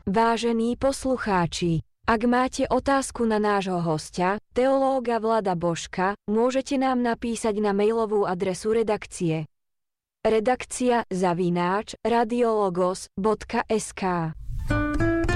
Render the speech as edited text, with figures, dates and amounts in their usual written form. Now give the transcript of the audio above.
Vážení poslucháči, ak máte otázku na nášho hostia, teológa Vlada Božka, môžete nám napísať na mailovú adresu redakcie redakcia@radiologos.sk.